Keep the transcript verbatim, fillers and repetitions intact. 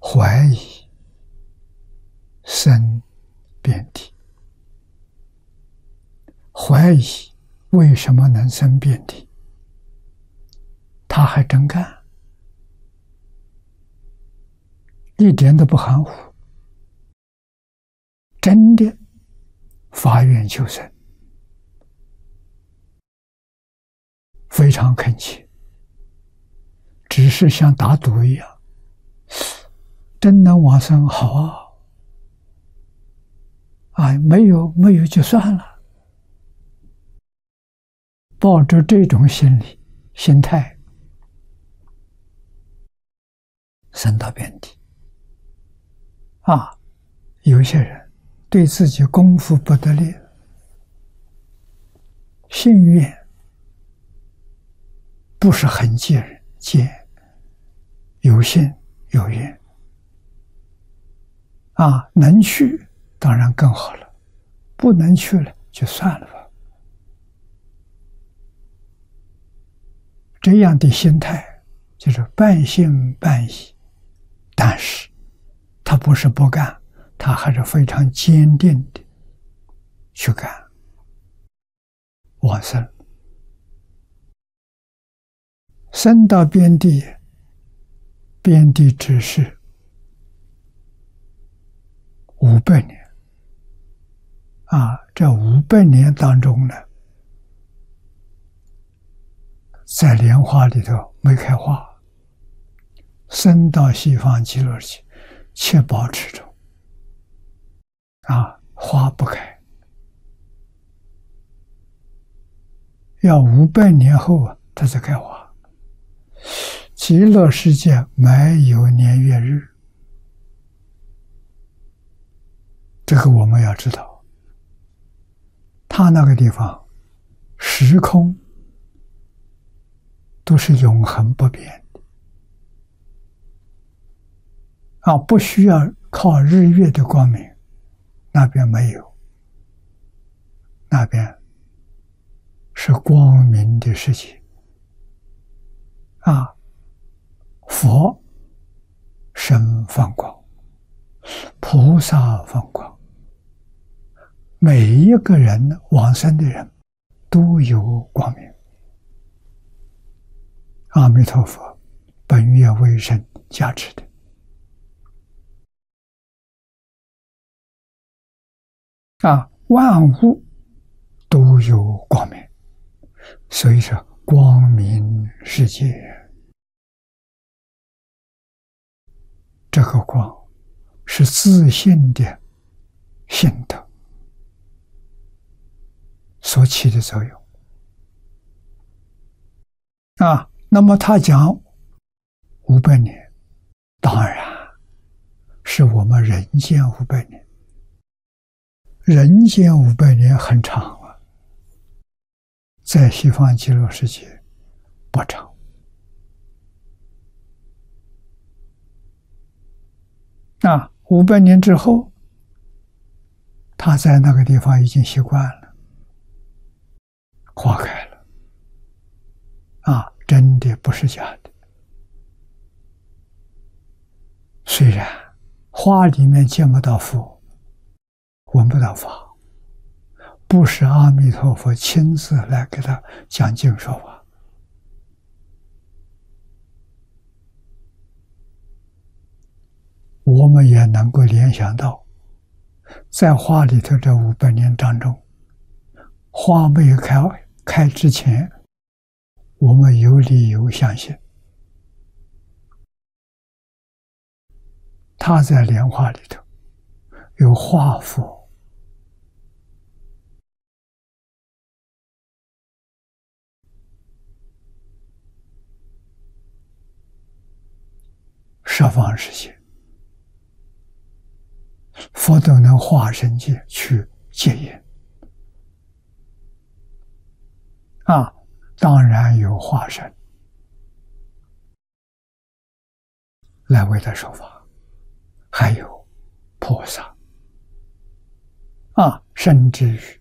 怀疑生遍地，怀疑为什么能生遍地，他还真干，一点都不含糊，真的发愿求生，非常恳切，只是像打赌一样，真能往生好啊！啊，没有没有就算了。抱着这种心理心态，生到遍地。啊，有些人对自己功夫不得力，信愿不是很见人见，有信有愿。啊，能去当然更好了，不能去了就算了吧。这样的心态就是半信半疑，但是他不是不干，他还是非常坚定的去干往生，生到边地，边地只是五百年啊，这五百年当中呢，在莲花里头没开花，生到西方极乐去，且保持中啊，花不开，要五百年后啊，它才开花。极乐世界没有年月日，这个我们要知道。它那个地方时空都是永恒不变的啊，不需要靠日月的光明，那边没有，那边是光明的世界啊。佛身放光，菩萨放光，每一个人往生的人都有光明。阿弥陀佛本愿为身加持的啊，万物都有光明，所以说光明世界。这个光是自信的性德所起的作用啊。那么他讲五百年，当然是我们人间五百年，人间五百年很长啊，在西方极乐世界不长。那五百年之后，他在那个地方已经习惯了，花开了啊，真的不是假的。虽然花里面见不到佛，闻不到法，不是阿弥陀佛亲自来给他讲经说法，我们也能够联想到，在花里头这五百年当中，花没有开开之前，我们有理由相信，他在莲花里头有化佛，十方世界。佛都能化身界去戒烟啊，当然有化身来为他说法，还有菩萨啊，甚至于